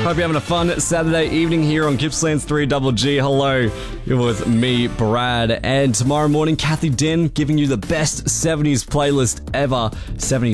Hope you're having a fun Saturday evening here on Gippsland's 3GG. Hello, you're with me, Brad. And tomorrow morning, Kathy Den giving you the best 70s playlist ever. 70s